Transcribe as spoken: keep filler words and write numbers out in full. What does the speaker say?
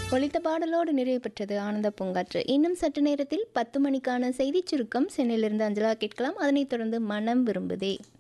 ஒலித்த பாடலோடு நிறைவு பெற்றது ஆனந்த பூங்காற்று. இன்னும் சற்று நேரத்தில் பத்து மணிக்கான செய்திச் சுருக்கம் சென்னையிலிருந்து அஞ்சலா கேட்கலாம். அதனைத் தொடர்ந்து மனம் விரும்புதே.